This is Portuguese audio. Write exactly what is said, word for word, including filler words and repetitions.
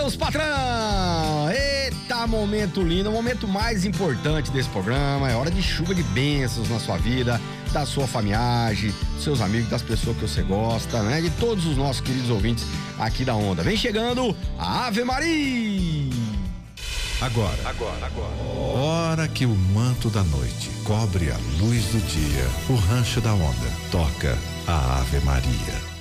meus patrão! Eita, momento lindo, o momento mais importante desse programa. É hora de chuva de bênçãos na sua vida, da sua familiagem, dos seus amigos, das pessoas que você gosta, né? De todos os nossos queridos ouvintes aqui da Onda. Vem chegando a Ave Maria! Agora, agora, agora. Hora que o manto da noite cobre a luz do dia. O Rancho da Onda toca a Ave Maria.